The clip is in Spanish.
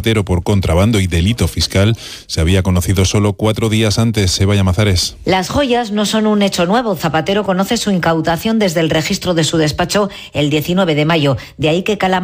Zapatero por contrabando y delito fiscal se había conocido solo 4 días antes. Eva Llamazares. Las joyas no son un hecho nuevo. Zapatero conoce su incautación desde el registro de su despacho el 19 de mayo. De ahí que Calama